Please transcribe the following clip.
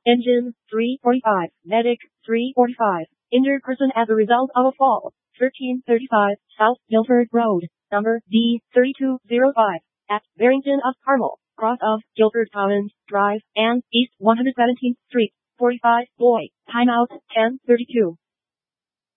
Engine, 345. Medic, 345. Injured person as a result of a fall, 1335 South Guilford Road, number D3205, at Barrington of Carmel, cross of Guilford Commons Drive, and East 117th Street, 45 boy. Timeout, 10:32.